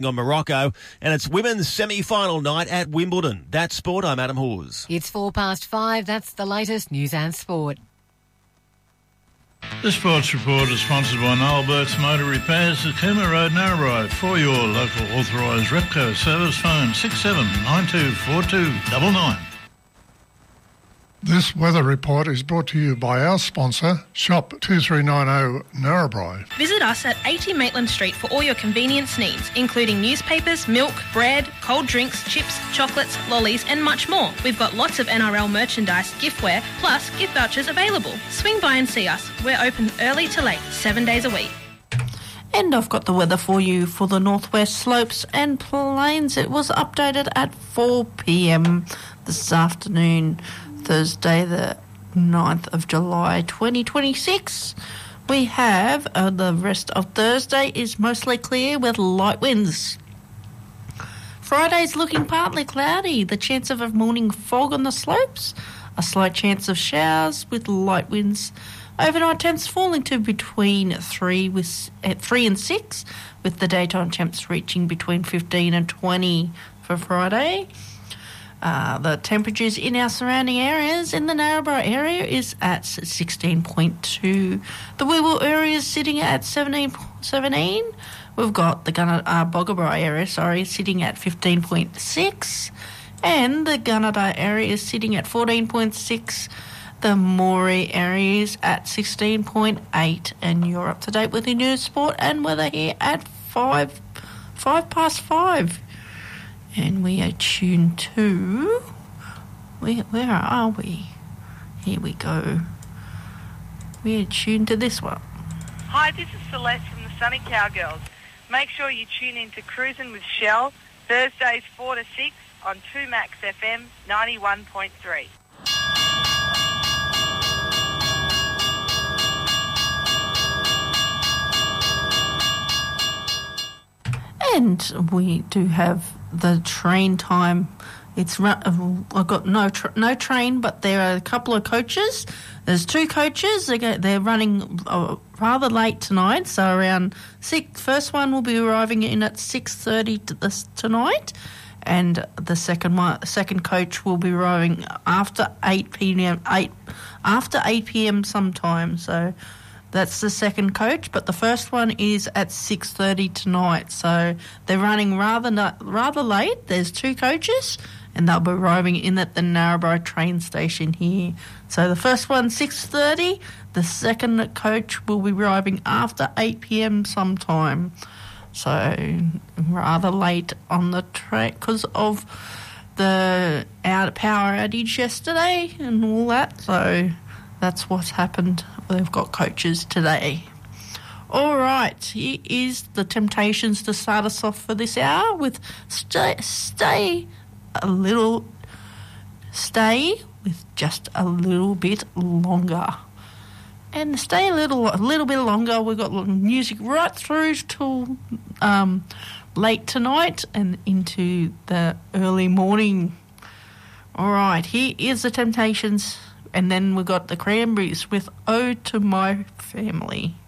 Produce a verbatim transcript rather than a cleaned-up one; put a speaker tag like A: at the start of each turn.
A: on Morocco, and it's women's semi-final night at Wimbledon. That's sport. I'm Adam Hawes.
B: It's four past five. That's the latest news and sport.
C: The Sports Report is sponsored by Noel Burke's Motor Repairs at Cooma Road, Narrabri. For your local authorised Repco service, phone six seven nine two four two nine nine.
D: This weather report is brought to you by our sponsor, Shop two three nine zero Narrabri.
E: Visit us at eighty Maitland Street for all your convenience needs, including newspapers, milk, bread, cold drinks, chips, chocolates, lollies and much more. We've got lots of N R L merchandise, giftware, plus gift vouchers available. Swing by and see us. We're open early to late, seven days a week.
F: And I've got the weather for you for the northwest slopes and plains. It was updated at four p.m. this afternoon, Thursday the ninth of July twenty twenty-six. We have uh, the rest of Thursday is mostly clear with light winds. Friday's looking partly cloudy, the chance of a morning fog on the slopes, a slight chance of showers with light winds. Overnight temps falling to between three with at three and six, with the daytime temps reaching between fifteen and twenty for Friday. Uh, the temperatures in our surrounding areas in the Narrabri area is at sixteen point two. The Weewell area is sitting at seventeen. seventeen. We've got the Gunna, uh, Boggabri area, sorry, sitting at fifteen point six. And the Gunnedah area is sitting at fourteen point six. The Moree area is at sixteen point eight. And you're up to date with your news, sport and weather here at five, five past five. And we are tuned to... Where, where are we? Here we go. We are tuned to this one.
G: Hi, this is Celeste from the Sunny Cowgirls. Make sure you tune in to Cruisin' with Shell, Thursdays four to six on two Max F M ninety-one point three.
F: And we do have the train time. It's I've got no tra- no train, but there are a couple of coaches. There's two coaches. They go, they're running uh, rather late tonight, so around six. First one will be arriving in at six thirty to this tonight, and the second one, second coach will be arriving after eight p.m. eight after eight p.m. sometime. So. That's the second coach, but the first one is at six thirty tonight. So they're running rather not, rather late. There's two coaches, and they'll be arriving in at the Narrabri train station here. So the first one, six thirty. The second coach will be arriving after eight p.m. sometime. So rather late on the track because of the out power outage yesterday and all that. So that's what's happened. They've got coaches today. All right, here is the Temptations to start us off for this hour with Stay, stay a little, stay with just a little bit longer. And stay a little, a little bit longer. We've got music right through till um, late tonight and into the early morning. All right, here is the Temptations. And then we got the Cranberries with Ode to My Family.